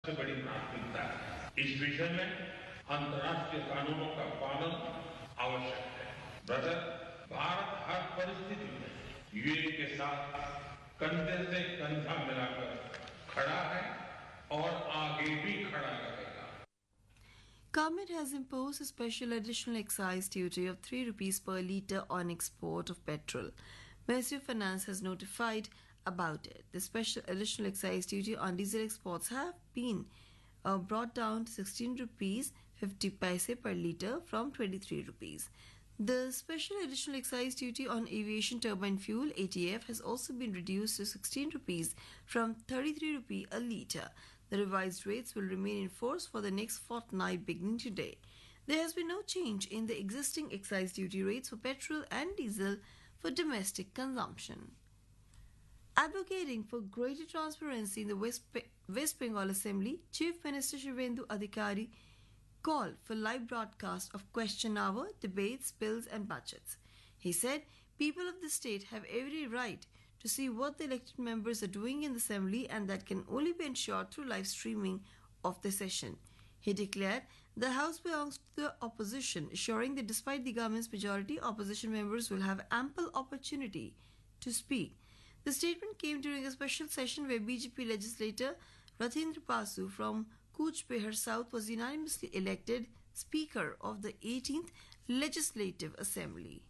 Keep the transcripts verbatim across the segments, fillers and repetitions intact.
सबसे बड़ी प्राथमिकता है। इस विषय में अंतर्राष्ट्रीय कानूनों का पालन आवश्यक है। ब्रदर, भारत हर परिस्थिति में यूएई के साथ कंधे से कंधा मिलाकर खड़ा है और आगे भी खड़ा रहेगा। Government has imposed a special additional excise duty of three rupees per litre on export of petrol. Ministry of Finance has notified about it. The special additional excise duty on diesel exports have been uh, brought down to sixteen rupees fifty paise per litre from twenty-three rupees. The special additional excise duty on aviation turbine fuel A T F has also been reduced to sixteen rupees from thirty-three rupees a litre. The revised rates will remain in force for the next fortnight beginning today. There has been no change in the existing excise duty rates for petrol and diesel for domestic consumption. Advocating for greater transparency in the West, West Bengal Assembly, Chief Minister Shivendu Adhikari called for live broadcast of question hour, debates, bills and budgets. He said people of the state have every right to see what the elected members are doing in the assembly, and that can only be ensured through live streaming of the session. He declared the House belongs to the opposition, assuring that despite the government's majority, opposition members will have ample opportunity to speak. The statement came during a special session where B J P legislator Rathendra Pasu from Cooch Behar South was unanimously elected Speaker of the eighteenth Legislative Assembly.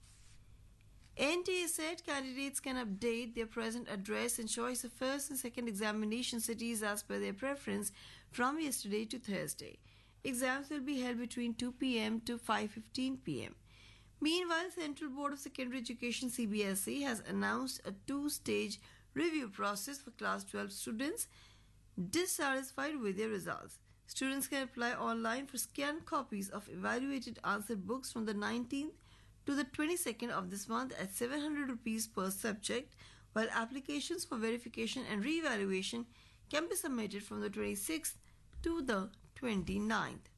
N T A said candidates can update their present address and choice of first and second examination cities as per their preference from yesterday to Thursday. Exams will be held between two p.m. to five fifteen p.m. Meanwhile, Central Board of Secondary Education C B S E has announced a two-stage review process for class twelve students dissatisfied with their results. Students can apply online for scanned copies of evaluated answer books from the nineteenth to the twenty-second of this month at seven hundred rupees per subject, while applications for verification and re-evaluation can be submitted from the twenty-sixth to the twenty-ninth.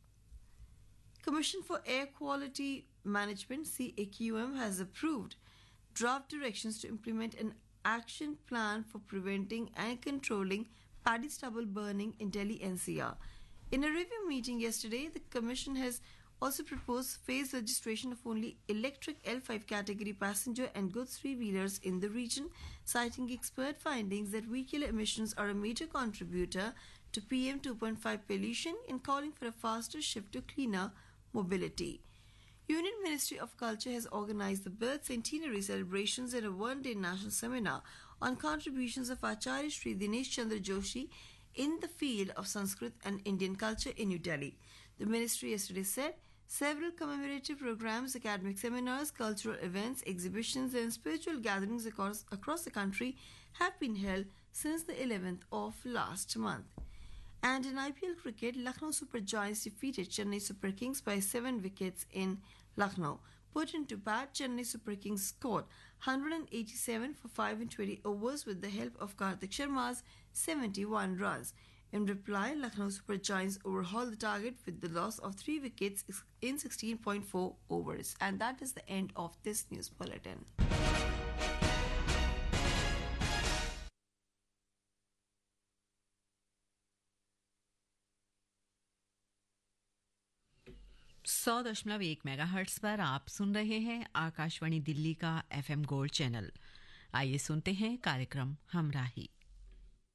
Commission for Air Quality Management C A Q M has approved draft directions to implement an action plan for preventing and controlling paddy stubble burning in Delhi N C R. In a review meeting yesterday, the Commission has also proposed phased registration of only electric L five category passenger and goods three-wheelers in the region, citing expert findings that vehicular emissions are a major contributor to P M two point five pollution, and calling for a faster shift to cleaner mobility. Union Ministry of Culture has organized the birth centenary celebrations and a one-day national seminar on contributions of Acharya Shri Dinesh Chandra Joshi in the field of Sanskrit and Indian culture in New Delhi. The ministry yesterday said several commemorative programs, academic seminars, cultural events, exhibitions and spiritual gatherings across, across the country have been held since the eleventh of last month. And in I P L cricket, Lucknow Super Giants defeated Chennai Super Kings by seven wickets in Lucknow. Put into bat, Chennai Super Kings scored one hundred eighty-seven for five in twenty overs with the help of Karthik Sharma's seventy-one runs. In reply, Lucknow Super Giants overhauled the target with the loss of three wickets in sixteen point four overs. And that is the end of this news bulletin. सौ दशमलव एक megahertz पर आप सुन रहे हैं आकाशवाणी दिल्ली का FM gold channel. आइए सुनते हैं कार्यक्रम हमराही।